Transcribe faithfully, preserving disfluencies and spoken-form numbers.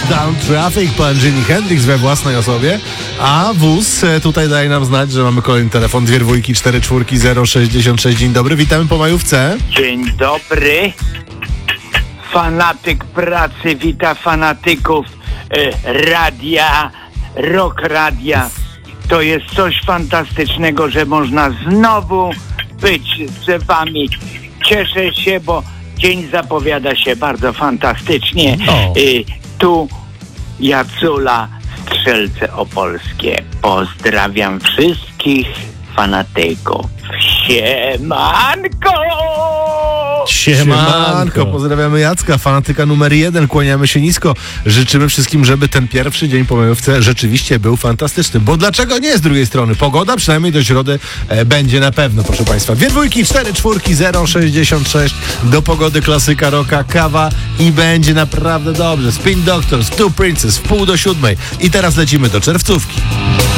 Down Traffic, pan Jimi Hendrix we własnej osobie, a wóz e, tutaj daje nam znać, że mamy kolejny telefon, dwie dwójki, cztery czwórki, zero sześćdziesiąt sześć. Dzień dobry, witamy po majówce. Dzień dobry. Fanatyk pracy wita fanatyków e, radia, rock radia. To jest coś fantastycznego, że można znowu być z wami. Cieszę się, bo dzień zapowiada się bardzo fantastycznie. O. Y, tu Jacula, Strzelce Opolskie. Pozdrawiam wszystkich fanatyków. Siemanko! Siemanko, pozdrawiamy Jacka, fanatyka numer jeden, kłaniamy się nisko. Życzymy wszystkim, żeby ten pierwszy dzień po majówce rzeczywiście był fantastyczny. Bo dlaczego nie z drugiej strony? Pogoda przynajmniej do środy e, będzie na pewno, proszę Państwa. Dwie dwójki, cztery czwórki, zero sześćdziesiąt sześć. Do pogody klasyka rocka, kawa i będzie naprawdę dobrze. Spin Doctors, Two Princes, w pół do siódmej. I teraz lecimy do czerwcówki.